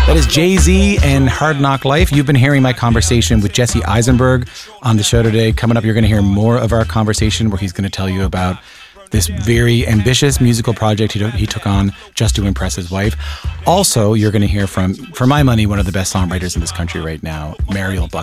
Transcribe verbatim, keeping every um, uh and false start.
That is Jay-Z and Hard Knock Life. You've been hearing my conversation with Jesse Eisenberg on the show today. Coming up, you're going to hear more of our conversation where he's going to tell you about this very ambitious musical project he, took, he took on just to impress his wife. Also, you're going to hear from, for my money, one of the best songwriters in this country right now, Mariel Buck.